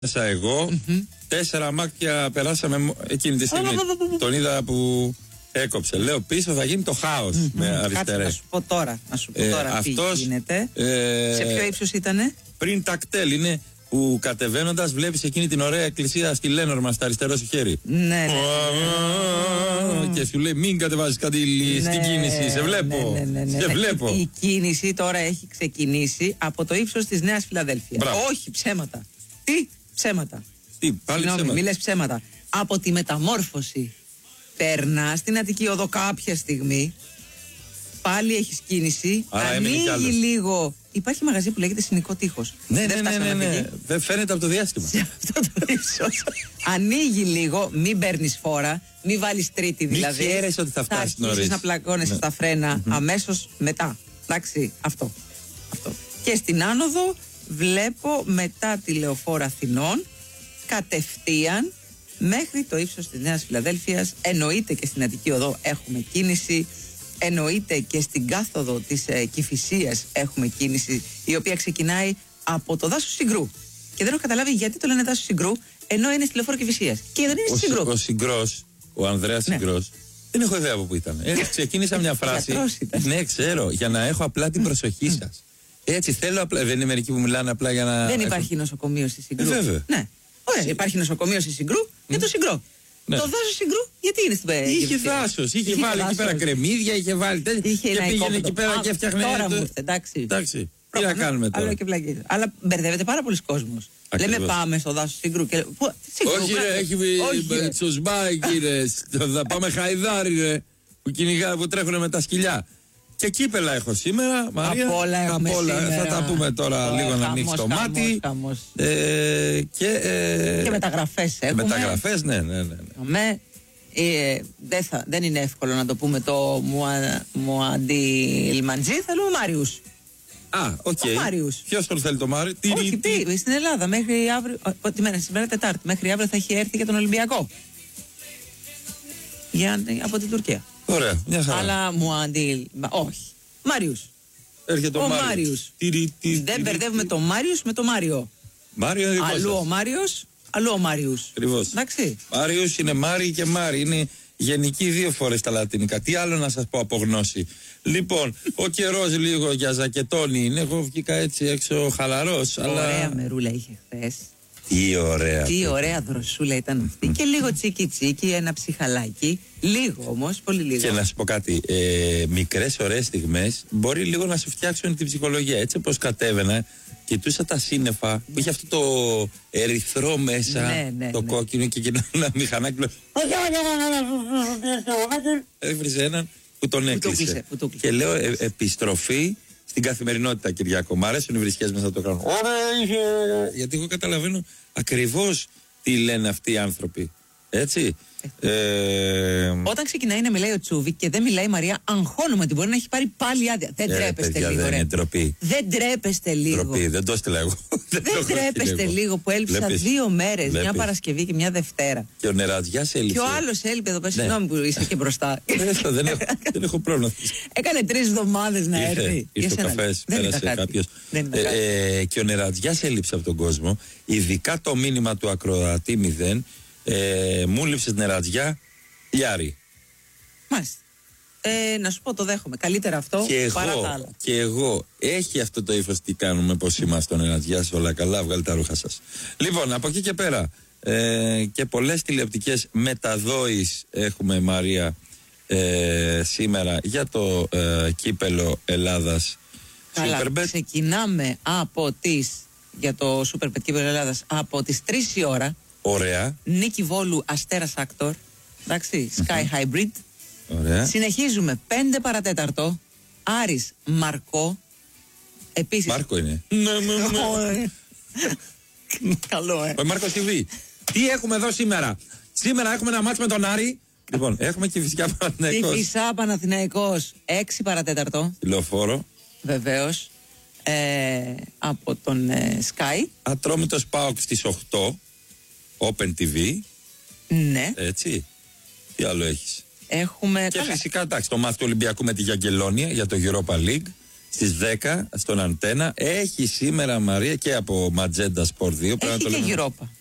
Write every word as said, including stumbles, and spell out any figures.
Μέσα εγώ, mm-hmm. τέσσερα μάτια περάσαμε εκείνη τη στιγμή. Τον είδα που έκοψε. Λέω πίσω θα γίνει το χάος mm-hmm. με αριστερές. Να σου πω τώρα, να σου πω τώρα ε, τι αυτός, γίνεται. Ε, Σε ποιο ύψος ήτανε? Πριν τα κτέλ είναι που κατεβαίνοντας βλέπεις εκείνη την ωραία εκκλησία στη Λένορμα στα αριστερό σου χέρι. Ναι, ναι, ναι, ναι. Και σου λέει μην κατεβάζεις κάτι ναι, στην κίνηση. Σε βλέπω. Ναι, ναι, ναι, ναι. Σε βλέπω. Η κίνηση τώρα έχει ξεκινήσει από το ύψος της Νέας Φιλαδέλφειας. Όχι ψέματα. Τι ψέματα. Τι, πάλι Συγγνώμη, ψέματα. μη λες ψέματα. Από τη μεταμόρφωση περνά στην Αττική Οδό κάποια στιγμή. Πάλι έχεις κίνηση. Άρα ανοίγει λίγο. Υπάρχει μαγαζί που λέγεται Συνικό Τείχος. Ναι, ναι, ναι, ναι, ναι. Δεν φαίνεται από το διάστημα. Σε αυτό το ύψος. Ανοίγει λίγο, μην παίρνεις φόρα, μην βάλεις τρίτη δηλαδή. Μην ξέρεις ότι θα φτάσει νωρίς. Θα αρχίσεις να πλακώνεσαι ναι. στα φρένα mm-hmm. αμέσως μετά. Εντάξει, αυτό. αυτό. Και στην άνοδο βλέπω μετά τη Λεωφόρο Αθηνών κατευθείαν μέχρι το ύψος της Νέας Φιλαδέλφειας. Εννοείται και στην Αττική Οδό έχουμε κίνηση. Εννοείται και στην κάθοδο της ε, Κηφισίας έχουμε κίνηση, η οποία ξεκινάει από το δάσος Συγκρού. Και δεν έχω καταλάβει γιατί το λένε δάσος Συγκρού, ενώ είναι στη Λεωφόρο Κηφισίας. Και δεν είναι στη Συγκρού. Ο Συγκρός, ο Ανδρέας ναι. Συγκρός, δεν έχω ιδέα από πού ήταν. Έτσι, ξεκίνησα μια φράση. Ναι, ξέρω, για να έχω απλά την προσοχή σας. Έτσι, θέλω απλά. Δεν είναι μερικοί που μιλάνε απλά για να. Δεν υπάρχει νοσοκομείο στη Συγκρού. Ε, βέβαια. Ναι. Ωραία, υπάρχει νοσοκομείο στη Συγκρού για το Συγκρό. Ναι. Το δάσος Συγκρού, γιατί είναι στην Πέγγι. Είχε δάσος, είχε, είχε βάλει εκεί πέρα κρεμμύδια, είχε βάλει τέτοια. Είχε και πήγαινε εκεί πέρα Α, και έφτιαχνε. Τώρα μου ήρθε, εντάξει. εντάξει. Τι να κάνουμε τώρα. Αλλά, και Αλλά μπερδεύεται πάρα πολλοί κόσμος. Λέμε πάμε στο δάσος Συγκρού. Και... Πού... Συγκρού όχι, ρε, έχει τσοσμπά εκεί, ρε. Θα πάμε Χαϊδάρι, ρε. Που κυνηγά, που τρέχουν με τα σκυλιά. Και κύπελα έχω σήμερα, Μαρία. Από όλα έχουμε από όλα. σήμερα. Θα τα πούμε τώρα λίγο να ανοίξει το μάτι. Χαμός. Ε, και, ε, και μεταγραφές έχουμε. Μεταγραφές, ναι, ναι, ναι. ναι. Ε, δεν, θα, δεν είναι εύκολο να το πούμε το Μουαντιλμαντζή. Θέλουμε Μάριους. Α, οκ. Okay. Ποιος τον θέλει το Μάριο? Όχι, πει, στην Ελλάδα μέχρι αύριο. Τη μέρα, σήμερα Τετάρτη. Μέχρι αύριο θα έχει έρθει για τον Ολυμπιακό. Για, από την Τουρκία. Ωραία, μια χαρά. Αλλά Μουαντιλ. Όχι. Μάριους. Έρχεται ο, ο Μάριους. Μάριους. Τυρι, τυρι, δεν τυρι, μπερδεύουμε τυρι. το Μάριους με το Μάριο. Μάριο είναι δικό σας. Αλλού ο Μάριος, αλλού ο Μάριους. Ακριβώς. Εντάξει. Μάριους είναι Μάρι και Μάρι. Είναι γενική δύο φορές τα λατινικά. Τι άλλο να σας πω από γνώση. Λοιπόν, ο καιρός λίγο για ζακετόνι είναι. Εγώ βγήκα έτσι έξω χαλαρός. Ωραία αλλά... μερούλα είχε χθες. Τι ωραία. Τι ωραία δροσούλα ήταν αυτή. Mm. Και λίγο τσίκι τσίκι, ένα ψυχαλάκι. Λίγο όμως, πολύ λίγο. Και να σου πω κάτι. Ε, μικρές ωραίες στιγμές μπορεί λίγο να σου φτιάξουν την ψυχολογία. Έτσι όπως κατέβαινα, κοιτούσα τα σύννεφα που είχε αυτό το ερυθρό μέσα, ναι, ναι, το ναι. κόκκινο και κοινό ένα μηχανάκι. Έβριζε έναν που τον έκλεισε. Που το που το και λέω ε, επιστροφή στην καθημερινότητα, Κυριάκο. Μ' αρέσουν οι βρισιές μέσα το κάνω. Γιατί εγώ καταλαβαίνω ακριβώς τι λένε αυτοί οι άνθρωποι. Έτσι. Ε, Όταν ξεκινάει να μιλάει ο Τσούβι και δεν μιλάει η Μαρία, αγχώνομαι ότι μπορεί να έχει πάρει πάλι άδεια. Δεν ε, τρέπεστε παιδιά, λίγο. Δεν είναι ντροπή. Δεν τρέπεστε λίγο. Ντροπή, δεν το έστειλα εγώ. Δεν τρέπεστε λίγο που έλειψα Βλέπεις. δύο μέρες, Βλέπεις. μια Παρασκευή και μια Δευτέρα. Και ο Νερατζιάς έλειψε. Και ο άλλος έλειπε εδώ πέρα. Ναι. Συγγνώμη που είσαι και μπροστά. δεν, έχω, δεν έχω πρόβλημα. Έκανε τρεις εβδομάδες να ήρθε, έρθει. Ήρθε ο καφές, πέρασε κάποιος. Ε, ε, και ο Νερατζιάς έλειψε από τον κόσμο. Ειδικά το μήνυμα του ακροατή μηδέν. Ε, μου λείψες Νερατζιά, λιάρι. Μάλιστα. Ε, να σου πω, το δέχομαι. Καλύτερα αυτό και παρά εγώ, τα άλλα. Και εγώ, έχει αυτό το ύφος τι κάνουμε, πώς είμαστε ο Νερατζιάς, όλα καλά, βγάλει τα ρούχα σας. Λοιπόν, από εκεί και πέρα, ε, και πολλές τηλεοπτικές μεταδόεις έχουμε, Μαρία, ε, σήμερα για το ε, κύπελο Ελλάδας. Καλά, Superbet. ξεκινάμε από τις, για το Superbet κύπελο Ελλάδας, από τις τρεις η ώρα. Ωραία. Νίκη Βόλου, Αστέρας Άκτορ. Εντάξει, Sky mm-hmm. Hybrid. Ωραία. Συνεχίζουμε πέντε παρατέταρτο. Άρης Μαρκό. Επίσης. Μάρκο είναι. Ναι, ναι, ναι. Καλό, ε. Ο Μάρκος τι βι. Τι έχουμε εδώ σήμερα? Σήμερα έχουμε ένα μάτς με τον Άρη. Λοιπόν, έχουμε και φυσικά Παναθηναϊκός. Τη Φυσά Παναθηναϊκός. έξι παρατέταρτο. Λεωφόρο. Βεβαίως. Ε, από τον ε, Sky. Ατρόμητος ΠΑΟΚ στις οκτώ. Open τι βι. Ναι. Έτσι. Τι άλλο έχεις? Έχουμε. Και καλά. φυσικά εντάξει, το μάτι του Ολυμπιακού με τη Γιαγγελόνια για το Europa League. Στις δέκα στον Αντένα. Έχει σήμερα, Μαρία, και από Ματζέντα Σπορ δύο. Έχει και Europa.